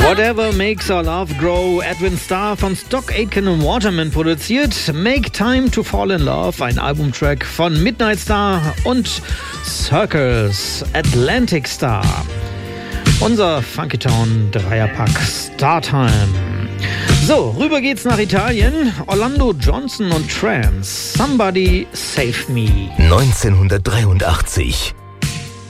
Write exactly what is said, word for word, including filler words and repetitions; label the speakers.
Speaker 1: Whatever Makes Our Love Grow, Edwin Starr von Stock Aitken und Waterman produziert. Make Time to Fall in Love, ein Albumtrack von Midnight Star und Circles, Atlantic Star. Unser Funky Town Dreierpack Startime. So, rüber geht's nach Italien. Orlando Johnson und Trance. Somebody Save Me.
Speaker 2: neunzehnhundertdreiundachtzig.